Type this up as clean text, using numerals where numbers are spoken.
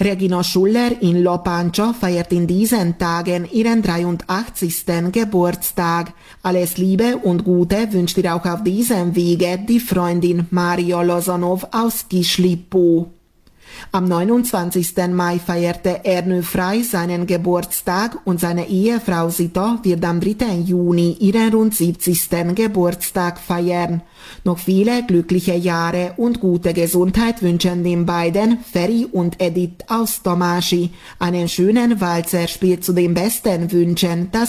Regina Schuller in Lopancho feiert in diesen Tagen ihren 83. Geburtstag. Alles Liebe und Gute wünscht ihr auch auf diesem Wege die Freundin Mario Lozanov aus Kischlipu. Am 29. Mai feierte Ernő Frey seinen Geburtstag und seine Ehefrau Zita wird am 3. Juni ihren rund 70. Geburtstag feiern. Noch viele glückliche Jahre und gute Gesundheit wünschen den beiden Ferry und Edith aus Tomáši. Einen schönen Walzer spielt zu den besten Wünschen das